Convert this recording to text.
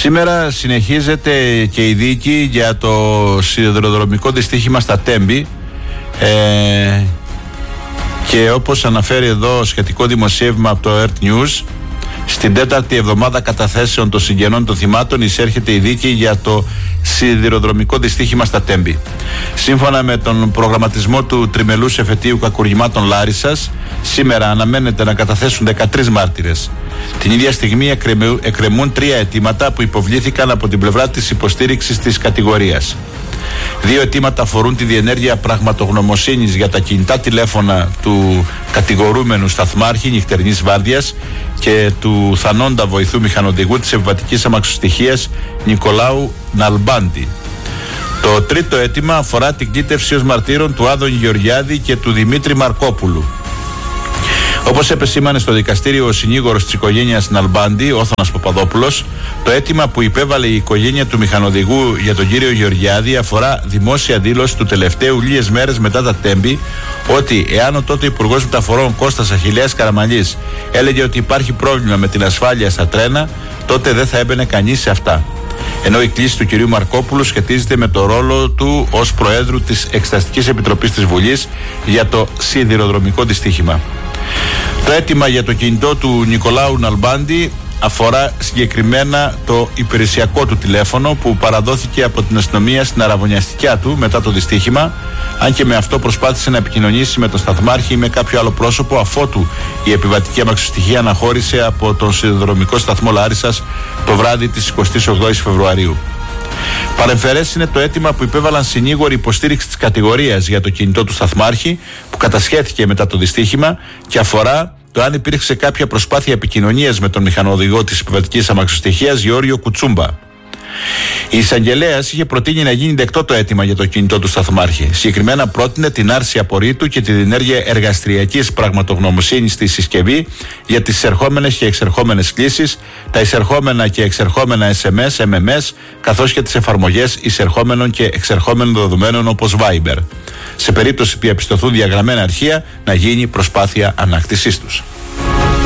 Σήμερα συνεχίζεται και η δίκη για το σιδηροδρομικό δυστύχημα στα Τέμπη και όπως αναφέρει εδώ σχετικό δημοσίευμα από το Earth News, στην τέταρτη εβδομάδα καταθέσεων των συγγενών των θυμάτων εισέρχεται η δίκη για το σιδηροδρομικό δυστύχημα στα Τέμπη. Σύμφωνα με τον προγραμματισμό του τριμελούς εφετείου κακουργημάτων Λάρισσας, σήμερα αναμένεται να καταθέσουν 13 μάρτυρες. Την ίδια στιγμή εκκρεμούν 3 αιτήματα που υποβλήθηκαν από την πλευρά της υποστήριξης της κατηγορίας. 2 αιτήματα αφορούν τη διενέργεια πραγματογνωμοσύνης για τα κινητά τηλέφωνα του κατηγορούμενου σταθμάρχη νυχτερινής βάρδιας και του θανόντα βοηθού μηχανοδηγού της επιβατικής αμαξοστοιχείας Νικολάου Ναλμπάντη. Το τρίτο αίτημα αφορά την κλήτευση ως μαρτύρων του Άδων Γεωργιάδη και του Δημήτρη Μαρκόπουλου. Όπως επεσήμανε στο δικαστήριο ο συνήγορος της οικογένειας Ναλμπάντη, Όθωνας Παπαδόπουλος, το αίτημα που υπέβαλε η οικογένεια του μηχανοδηγού για τον κύριο Γεωργιάδη αφορά δημόσια δήλωση του τελευταίου λίγες μέρες μετά τα Τέμπη ότι εάν ο τότε Υπουργός Μεταφορών Κώστας Αχιλλέας Καραμανλής έλεγε ότι υπάρχει πρόβλημα με την ασφάλεια στα τρένα, τότε δεν θα έμπαινε κανείς σε αυτά. Ενώ η κλήση του κυρίου Μαρκόπουλου σχετίζεται με το ρόλο του ως Προέδρου της Εξεταστικής Επιτροπής της Βουλής για το σιδηροδρομικό δυστύχημα. Το αίτημα για το κινητό του Νικολάου Ναλμπάντη αφορά συγκεκριμένα το υπηρεσιακό του τηλέφωνο που παραδόθηκε από την αστυνομία στην αραβωνιαστικιά του μετά το δυστύχημα, αν και με αυτό προσπάθησε να επικοινωνήσει με τον σταθμάρχη ή με κάποιο άλλο πρόσωπο αφότου η επιβατική αμαξοστοιχεία αναχώρησε από τον σιδηροδρομικό σταθμό Λάρισσας το βράδυ της 28ης Φεβρουαρίου. Παρεμφερές είναι το αίτημα που υπέβαλαν συνήγοροι υποστήριξη της κατηγορίας για το κινητό του σταθμάρχη που κατασχέθηκε μετά το δυστύχημα και αφορά το αν υπήρξε κάποια προσπάθεια επικοινωνίας με τον μηχανοδηγό της επιβατικής αμαξοστοιχείας Γεώργιο Κουτσούμπα. Η εισαγγελέας είχε προτείνει να γίνει δεκτό το αίτημα για το κινητό του σταθμάρχη. Συγκεκριμένα πρότεινε την άρση απορρίτου και τη διενέργεια εργαστηριακής πραγματογνωμοσύνης στη συσκευή για τις εισερχόμενες και εξερχόμενες κλήσεις, τα εισερχόμενα και εξερχόμενα SMS, MMS, καθώς και τις εφαρμογές εισερχόμενων και εξερχόμενων δεδομένων όπως Viber. Σε περίπτωση που διαπιστωθούν διαγραμμένα αρχεία, να γίνει προσπάθεια ανάκτησής τους.